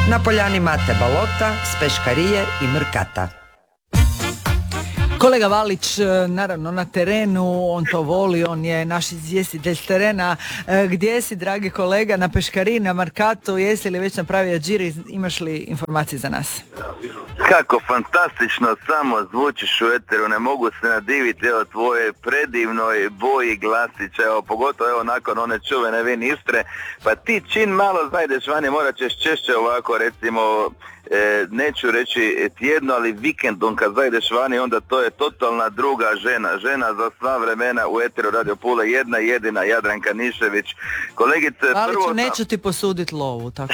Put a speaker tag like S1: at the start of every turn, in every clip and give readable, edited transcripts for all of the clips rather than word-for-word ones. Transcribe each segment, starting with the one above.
S1: Na poljani Mate Balota, s peškarije i Mrkata.
S2: Kolega Valić, naravno na terenu, on to voli, on je naš izvjestitelj s terena. Gdje si, dragi kolega, na Peškariji, na Markatu, jesi li već napravio džiri, imaš li informacije za nas?
S3: Kako fantastično samo zvučiš u eteru, ne mogu se nadiviti o tvoje predivnoj boji glasića, evo pogotovo evo nakon one čuvene Vin Istre, pa ti čin malo zajdeš vani, morat ćeš češće ovako recimo, neću reći tjedno, ali vikendom kad zajdeš vani, onda to je totalna druga žena za sva vremena u eteru Radio Pule, jedna jedina Jadranka Nišević. Kolegice,
S2: prvo neću ti posuditi lovu, tako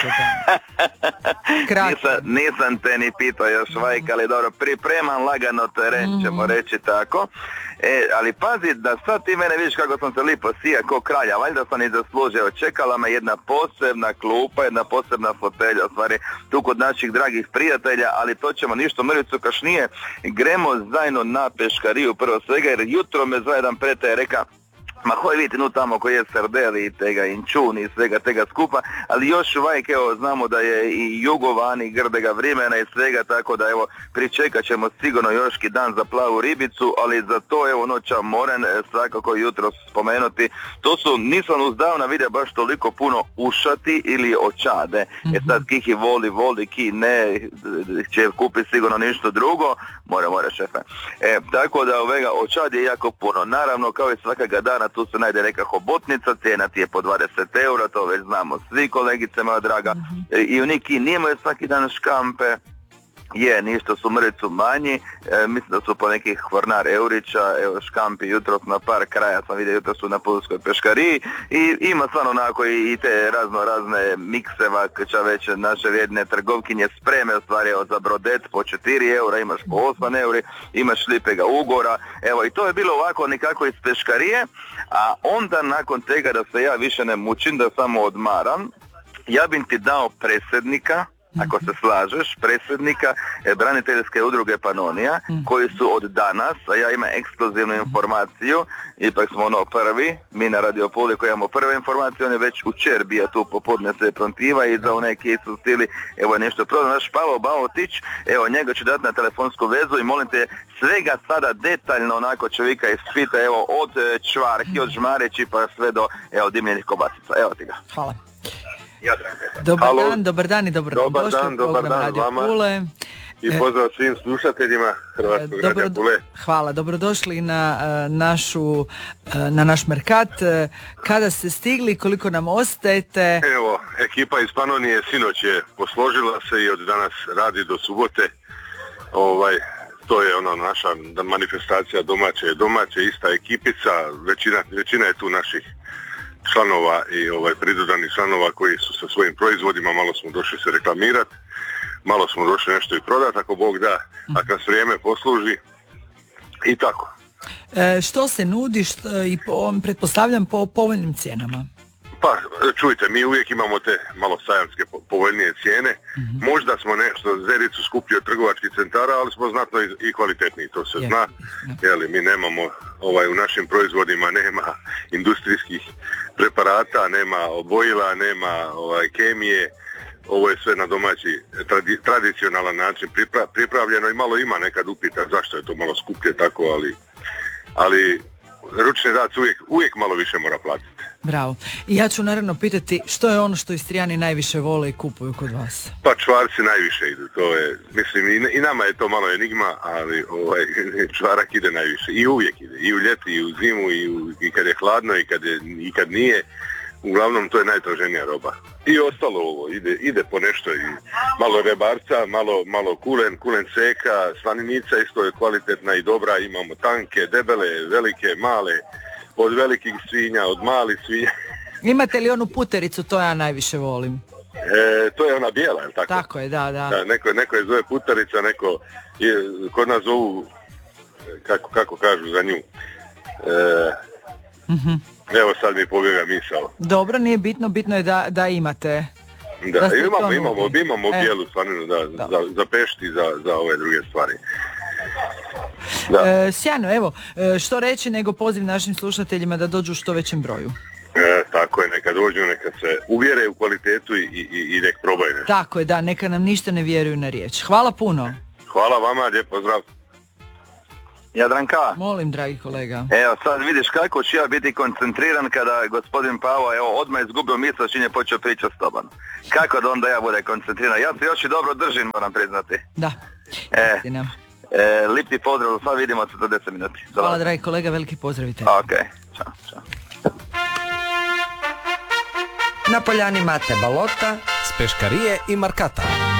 S2: da.
S3: Nisam te ni pitao još, Vajka, ali dobro, pripremam lagano teren, ćemo reći tako. Ali pazi da sad ti mene vidiš kako sam se lipo sija ko kralja, valjda sam i zaslužio. Čekala me jedna posebna klupa, jedna posebna fotelja, stvari tu kod naših dragih prijatelja, ali to ćemo ništa mrvicu kašnije. Gremo zajedno na Peškariju prvo svega, jer jutro me zajedan prete reka, ma hoj vidite nu tamo koji je sardeli i tega inčun i svega tega skupa, ali još uvijek evo znamo da je i jugovan i grdega vremena i svega, tako da evo pričekat ćemo sigurno joški dan za plavu ribicu, ali za to evo noća moren svakako jutro spomenuti, to su, nisam uzdavna vidio baš toliko puno ušati ili očade, sad ki ih voli, ki ne, će kupiti sigurno ništa drugo, mora šefe. Tako da ovega očad je jako puno, naravno kao i svakaga dana tu se najde neka hobotnica, cijena ti je po 20 eura, to već znamo svi, kolegice moja draga, i neki nimaju svaki dan škampe, ništa su mrvicu manji, mislim da su po nekih Kvarnar Eurića, evo škampi jutros na par kraja sam vidio, jutros su na Pulskoj Peškariji i ima stvarno onako i te razne mikseva, ča već naše vrijedne trgovkinje spreme, stvari za brodet po 4 eura, imaš po 8 euri, imaš lipega ugora, evo i to je bilo ovako nekako iz Peškarije, a onda nakon tega da se ja više ne mučim, da samo odmaram, ja bih ti dao predsjednika, ako se slažeš, predsjednika braniteljske udruge Panonija, koji su od danas, a ja imam ekskluzivnu informaciju, ipak smo prvi, mi na Radio Puli koji imamo prve informacije, on je već učer bija tu popodne se prontiva i za neki su stili, evo nešto prodano, naš Pavo Baotić, evo njega ću dati na telefonsku vezu i molim te svega sada detaljno onako čovjeka ispita, evo od čvarki, od žmareći pa sve do evo dimljenih kobasica, evo ti ga.
S2: Hvala.
S3: Dobar dan
S2: i dobrodošli u program Radio Pule.
S4: I pozdrav svim slušateljima Hrvatskog Radio Pule.
S2: Hvala, dobrodošli na naš Merkat. Kada ste stigli, koliko nam ostajete?
S4: Evo, ekipa iz Panonije sinoć je posložila se i od danas radi do subote. To je ono naša manifestacija domaće, ista ekipica, većina je tu naših članova i pridodanih članova koji su sa svojim proizvodima, malo smo došli se reklamirati, malo smo došli nešto i prodati ako Bog da, a kad vrijeme posluži i tako.
S2: Što se nudi i pretpostavljam po povoljnim cijenama?
S4: Pa čujte, mi uvijek imamo te malo sajamske povoljnije cijene, možda smo nešto zericu skuplji od trgovačkih centara, ali smo znatno i kvalitetniji, to se zna, mi nemamo u našim proizvodima nema industrijskih preparata, nema obojila, nema kemije, ovo je sve na domaći tradicionalan način pripravljeno i malo ima nekad upita zašto je to malo skuplje tako, ali ručni rad uvijek malo više mora platiti.
S2: Bravo. I ja ću naravno pitati što je ono što Istrijani najviše vole i kupuju kod vas?
S4: Pa čvarci najviše idu, to je, mislim i nama je to malo enigma, ali čvarak ide najviše i uvijek ide, i u ljeti i u zimu i kad je hladno i kad nije, uglavnom to je najtraženija roba. I ostalo ovo, ide po nešto i malo rebarca, malo kulen seka, slaninica isto je kvalitetna i dobra, imamo tanke, debele, velike, male, od velikih svinja, od malih svinja.
S2: Imate li onu putericu, to ja najviše volim?
S4: To je ona bijela, je li tako?
S2: Tako je, da.
S4: Neko je zove puterica, neko kod nas zovu, kako kažu za nju. Evo sad mi pobjega misao.
S2: Dobro, nije bitno je da imate.
S4: Da imamo bijelu slaninu za pešti, za ove druge stvari.
S2: Sjajno, evo, što reći nego poziv našim slušateljima da dođu u što većem broju.
S4: Tako je, neka dođu, neka se uvjere u kvalitetu i nek probaju nešto.
S2: Tako je, da, neka nam ništa ne vjeruju na riječ. Hvala puno.
S4: Hvala vama, lijep pozdrav.
S3: Jadranka,
S2: Molim, dragi kolega.
S3: evo sad vidiš kako ću ja biti koncentriran kada gospodin Pavo odmah izgubio misao čim je počeo pričati s tobom. Kako da onda ja bude koncentriran? Ja se još i dobro držim, moram priznati.
S2: Da, istina.
S3: Lip ti pozdrav, sad vidimo se za 10 minuti.
S2: Hvala, dragi kolega, veliki pozdrav te.
S3: Ok, čao.
S1: Na poljani Mate Balota
S5: s Peškarije i Markata.